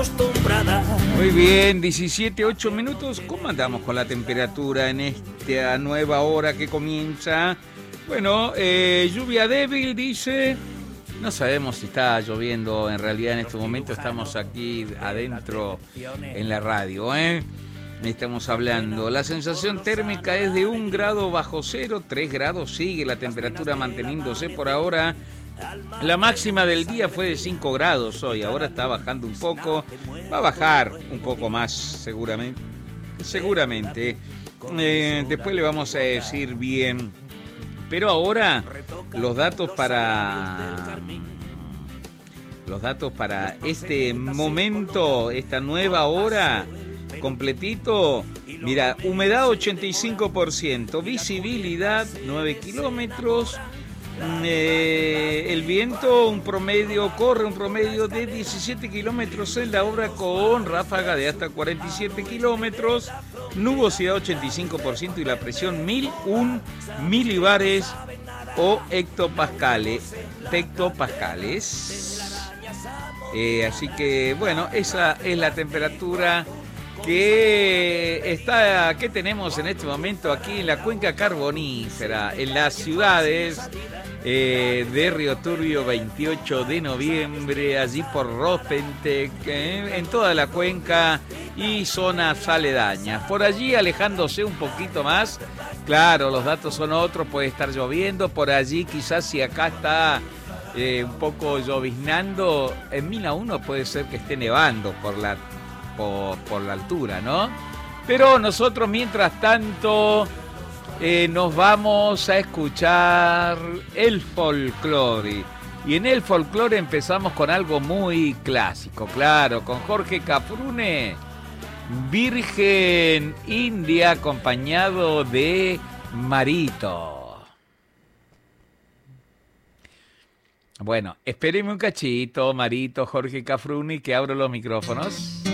Muy bien, 17, 8 minutos. ¿Cómo andamos con la temperatura en esta nueva hora que comienza? Bueno, lluvia débil, dice. No sabemos si está lloviendo en realidad en este momento. Estamos aquí adentro en la radio, Estamos hablando. La sensación térmica es de 1 grado bajo cero, 3 grados. Sigue la temperatura manteniéndose por ahora. La máxima del día fue de 5 grados hoy, ahora está bajando un poco, va a bajar un poco más seguramente. Después le vamos a decir bien, pero ahora los datos para este momento, esta nueva hora, completito. Mira, humedad 85%, visibilidad 9 kilómetros. El viento corre un promedio de 17 kilómetros en la hora con ráfaga de hasta 47 kilómetros, nubosidad 85% y la presión 1001 milibares o hectopascales. Así que bueno, esa es la temperatura que tenemos en este momento aquí en la cuenca carbonífera, en las ciudades de Río Turbio, 28 de noviembre, allí por Rospentec, en toda la cuenca y zonas aledañas. Por allí, alejándose un poquito más, claro, los datos son otros, puede estar lloviendo, por allí quizás si acá está un poco lloviznando, en Mina 1 puede ser que esté nevando por la altura, ¿no? Pero nosotros, mientras tanto, nos vamos a escuchar el folclore. Y en el folclore empezamos con algo muy clásico, claro, con Jorge Cafrune, Virgen India, acompañado de Marito. Bueno, espérenme un cachito, Marito, Jorge Cafrune, que abro los micrófonos.